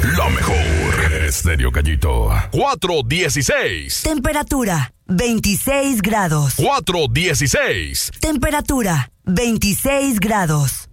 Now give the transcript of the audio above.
La mejor. Estéreo Gallito. 416. Temperatura 26 grados. 416. Temperatura 26 grados.